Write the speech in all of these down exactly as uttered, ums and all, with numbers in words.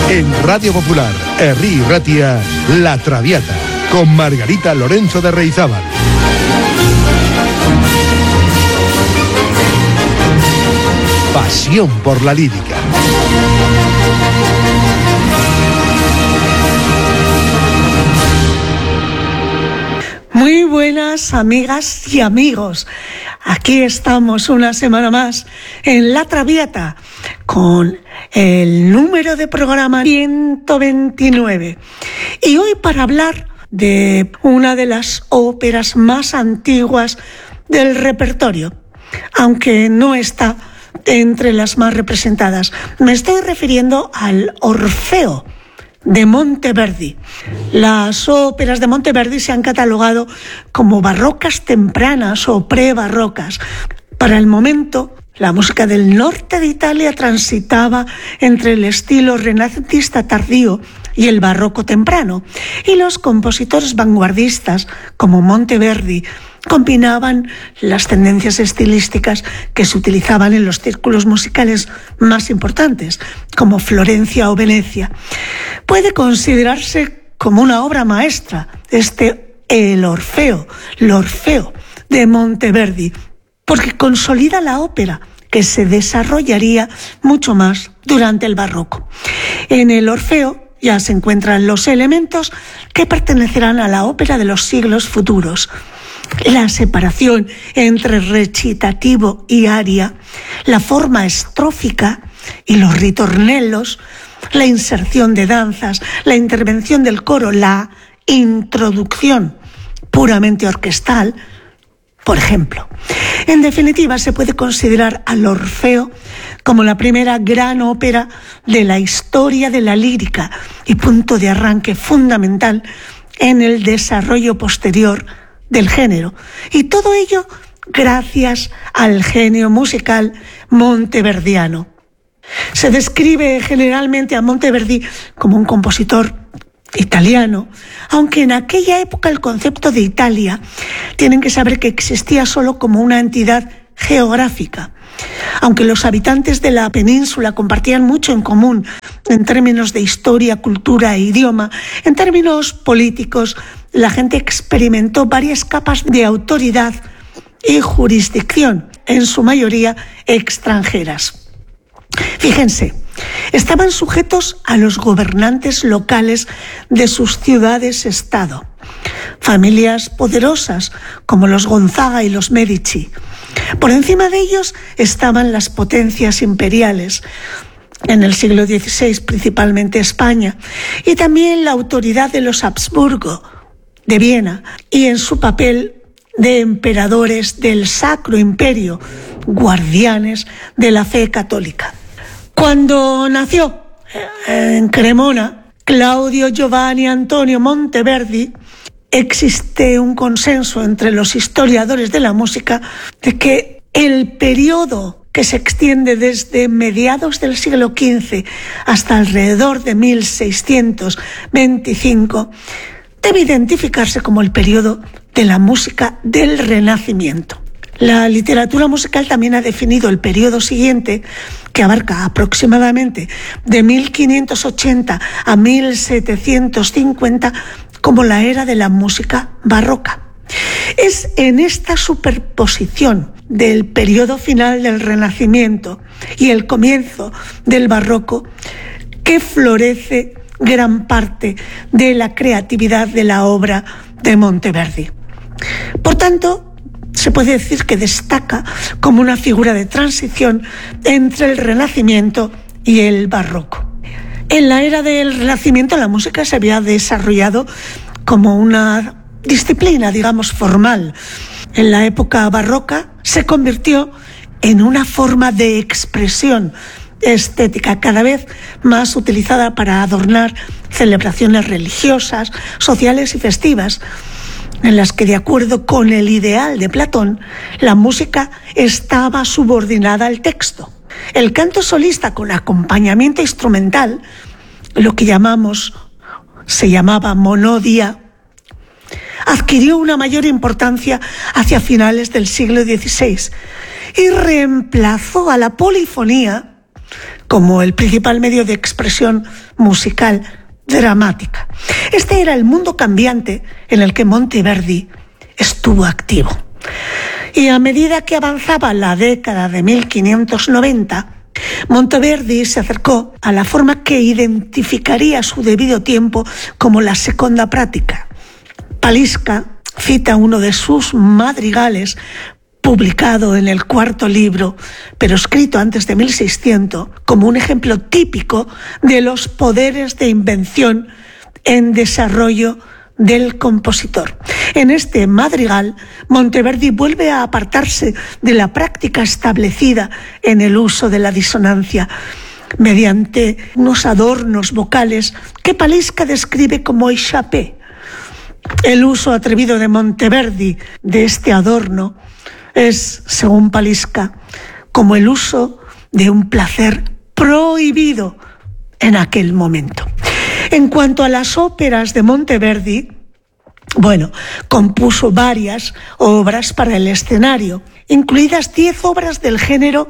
En Radio Popular, Herri Ratia, La Traviata, con Margarita Lorenzo de Reizábal. Pasión por la lírica. Muy buenas amigas y amigos. Aquí estamos una semana más en La Traviata con el número de programa ciento veintinueve. Y hoy para hablar de una de las óperas más antiguas del repertorio, aunque no está entre las más representadas. Me estoy refiriendo al Orfeo de Monteverdi. Las óperas de Monteverdi se han catalogado como barrocas tempranas o prebarrocas. Para el momento, la música del norte de Italia transitaba entre el estilo renacentista tardío y el barroco temprano, y los compositores vanguardistas como Monteverdi combinaban las tendencias estilísticas que se utilizaban en los círculos musicales más importantes, como Florencia o Venecia. Puede considerarse como una obra maestra este El Orfeo, l'Orfeo de Monteverdi, porque consolida la ópera que se desarrollaría mucho más durante el barroco. En el Orfeo ya se encuentran los elementos que pertenecerán a la ópera de los siglos futuros: la separación entre recitativo y aria, la forma estrófica y los ritornellos, la inserción de danzas, la intervención del coro, la introducción puramente orquestal, por ejemplo. En definitiva, se puede considerar al Orfeo como la primera gran ópera de la historia de la lírica y punto de arranque fundamental en el desarrollo posterior del género. Y todo ello gracias al genio musical monteverdiano. Se describe generalmente a Monteverdi como un compositor italiano, aunque en aquella época el concepto de Italia tienen que saber que existía solo como una entidad geográfica. Aunque los habitantes de la península compartían mucho en común en términos de historia, cultura e idioma, en términos políticos la gente experimentó varias capas de autoridad y jurisdicción, en su mayoría extranjeras. Fíjense, estaban sujetos a los gobernantes locales de sus ciudades-estado, familias poderosas como los Gonzaga y los Medici. Por encima de ellos estaban las potencias imperiales, en el siglo dieciséis principalmente España, y también la autoridad de los Habsburgo de Viena, y en su papel de emperadores del Sacro Imperio, guardianes de la fe católica. Cuando nació en Cremona Claudio Giovanni Antonio Monteverdi, existe un consenso entre los historiadores de la música de que el periodo que se extiende desde mediados del siglo quince hasta alrededor de mil seiscientos veinticinco debe identificarse como el periodo de la música del Renacimiento. La literatura musical también ha definido el periodo siguiente, que abarca aproximadamente de mil quinientos ochenta a mil setecientos cincuenta, como la era de la música barroca. Es en esta superposición del periodo final del Renacimiento y el comienzo del barroco que florece gran parte de la creatividad de la obra de Monteverdi. Por tanto, se puede decir que destaca como una figura de transición entre el Renacimiento y el barroco. En la era del Renacimiento la música se había desarrollado como una disciplina, digamos, formal. En la época barroca se convirtió en una forma de expresión estética cada vez más utilizada para adornar celebraciones religiosas, sociales y festivas, en las que, de acuerdo con el ideal de Platón, la música estaba subordinada al texto. El canto solista con acompañamiento instrumental, lo que llamamos, se llamaba monodia, adquirió una mayor importancia hacia finales del siglo dieciséis y reemplazó a la polifonía como el principal medio de expresión musical dramática. Este era el mundo cambiante en el que Monteverdi estuvo activo. Y a medida que avanzaba la década de mil quinientos noventa, Monteverdi se acercó a la forma que identificaría a su debido tiempo como la seconda prática. Paliska cita uno de sus madrigales, publicado en el cuarto libro, pero escrito antes de mil seiscientos, como un ejemplo típico de los poderes de invención en desarrollo del compositor. En este madrigal, Monteverdi vuelve a apartarse de la práctica establecida en el uso de la disonancia mediante unos adornos vocales que Paliska describe como échappé. El uso atrevido de Monteverdi de este adorno es, según Paliska, como el uso de un placer prohibido en aquel momento. En cuanto a las óperas de Monteverdi, bueno, compuso varias obras para el escenario, incluidas diez obras del género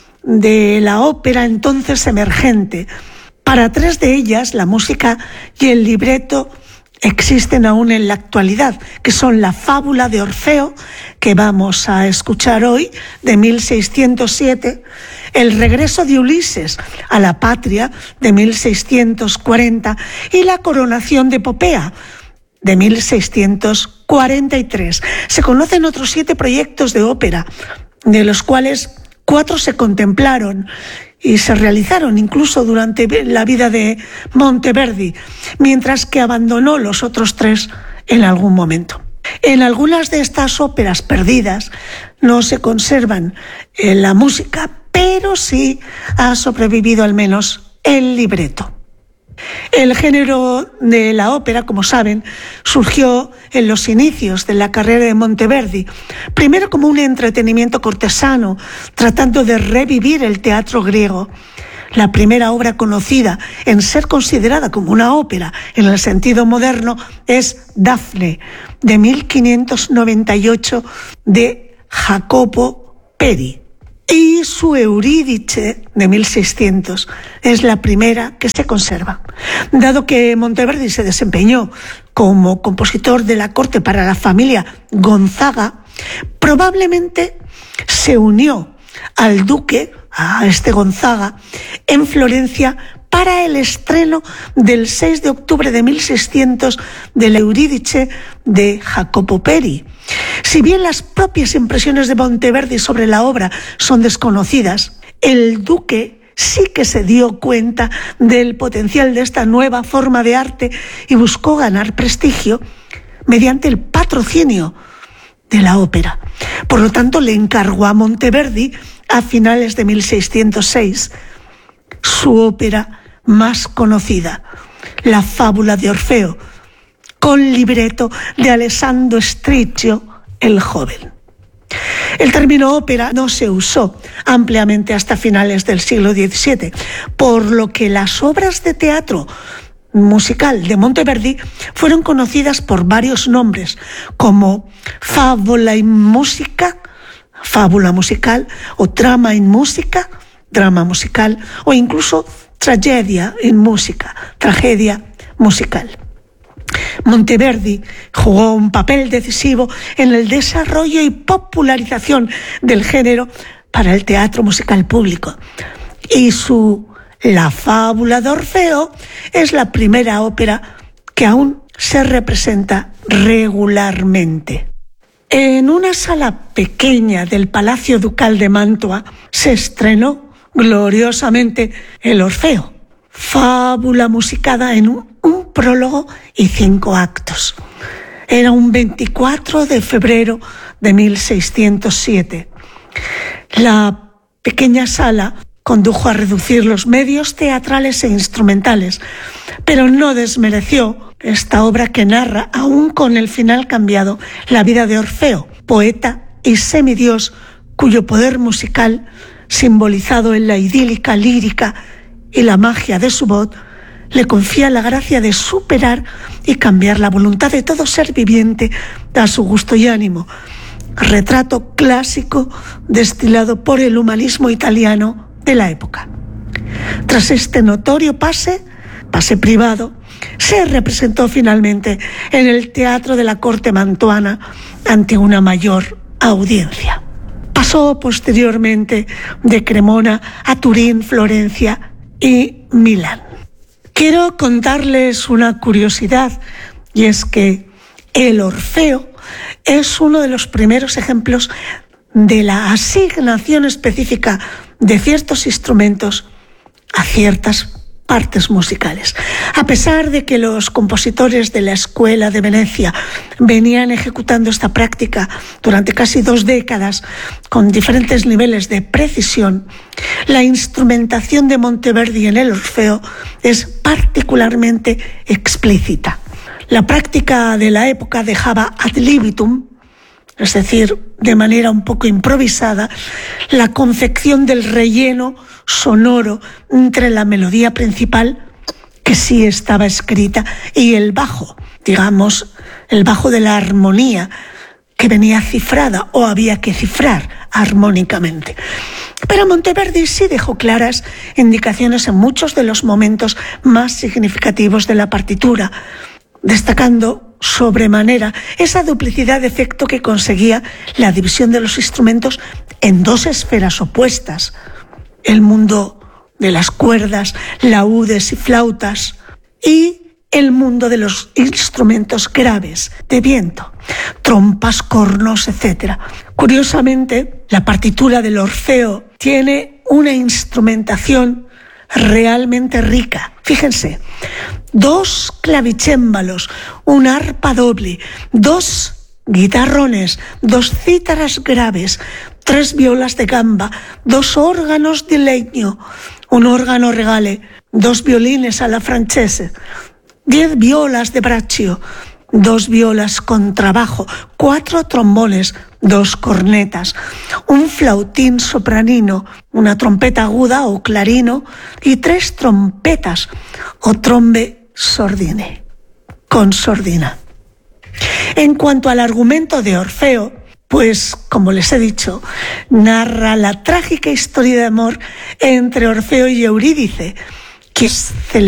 de la ópera entonces emergente. Para tres de ellas, la música y el libreto existen aún en la actualidad, que son la Fábula de Orfeo, que vamos a escuchar hoy, de mil seiscientos siete, el Regreso de Ulises a la Patria, de mil seiscientos cuarenta, y la Coronación de Popea, de mil seiscientos cuarenta y tres. Se conocen otros siete proyectos de ópera, de los cuales cuatro se contemplaron y se realizaron incluso durante la vida de Monteverdi, mientras que abandonó los otros tres en algún momento. En algunas de estas óperas perdidas no se conservan en la música, pero sí ha sobrevivido al menos el libreto. El género de la ópera, como saben, surgió en los inicios de la carrera de Monteverdi, primero como un entretenimiento cortesano, tratando de revivir el teatro griego. La primera obra conocida en ser considerada como una ópera en el sentido moderno es Dafne, de mil quinientos noventa y ocho, de Jacopo Peri. Y su Eurídice, de mil seiscientos, es la primera que se conserva. Dado que Monteverdi se desempeñó como compositor de la corte para la familia Gonzaga, probablemente se unió al duque, a este Gonzaga, en Florencia para el estreno del seis de octubre de mil seiscientos del Eurídice de Jacopo Peri. Si bien las propias impresiones de Monteverdi sobre la obra son desconocidas, el duque sí que se dio cuenta del potencial de esta nueva forma de arte y buscó ganar prestigio mediante el patrocinio de la ópera. Por lo tanto, le encargó a Monteverdi, a finales de mil seiscientos seis, su ópera más conocida, la Fábula de Orfeo, con libreto de Alessandro Stricchio el Joven. El término ópera no se usó ampliamente hasta finales del siglo diecisiete, por lo que las obras de teatro musical de Monteverdi fueron conocidas por varios nombres, como Fábula in Musica, fábula musical, o Drama in Musica, drama musical, o incluso Tragedia in Musica, tragedia musical. Monteverdi jugó un papel decisivo en el desarrollo y popularización del género para el teatro musical público, y su La Fábula de Orfeo es la primera ópera que aún se representa regularmente. En una sala pequeña del Palacio Ducal de Mantua se estrenó gloriosamente el Orfeo, fábula musicada en un, un prólogo y cinco actos. Era un veinticuatro de febrero de mil seiscientos siete. La pequeña sala condujo a reducir los medios teatrales e instrumentales, pero no desmereció esta obra que narra, aún con el final cambiado, la vida de Orfeo, poeta y semidios cuyo poder musical, simbolizado en la idílica lírica y la magia de su voz, le confía la gracia de superar y cambiar la voluntad de todo ser viviente a su gusto y ánimo. Retrato clásico destilado por el humanismo italiano de la época. Tras este notorio pase, pase privado, se representó finalmente en el Teatro de la Corte Mantuana ante una mayor audiencia. Pasó posteriormente de Cremona a Turín, Florencia y Milán. Quiero contarles una curiosidad, y es que el Orfeo es uno de los primeros ejemplos de la asignación específica de ciertos instrumentos a ciertas partes musicales. A pesar de que los compositores de la Escuela de Venecia venían ejecutando esta práctica durante casi dos décadas con diferentes niveles de precisión, la instrumentación de Monteverdi en el Orfeo es particularmente explícita. La práctica de la época dejaba ad libitum, es decir, de manera un poco improvisada, la confección del relleno sonoro entre la melodía principal, que sí estaba escrita, y el bajo, digamos, el bajo de la armonía, que venía cifrada o había que cifrar armónicamente. Pero Monteverdi sí dejó claras indicaciones en muchos de los momentos más significativos de la partitura, destacando sobremanera esa duplicidad de efecto que conseguía la división de los instrumentos en dos esferas opuestas: el mundo de las cuerdas, laúdes y flautas, y el mundo de los instrumentos graves de viento, trompas, cornos, etcétera. Curiosamente, la partitura del Orfeo tiene una instrumentación realmente rica. Fíjense, dos clavicémbalos, un arpa doble, dos guitarrones, dos cítaras graves, tres violas de gamba, dos órganos de legno, un órgano regale, dos violines a la francese, diez violas de braccio, dos violas con trabajo, cuatro trombones, dos cornetas, un flautín sopranino, una trompeta aguda o clarino y tres trompetas o trombe sordine, con sordina. En cuanto al argumento de Orfeo, pues, como les he dicho, narra la trágica historia de amor entre Orfeo y Eurídice, que es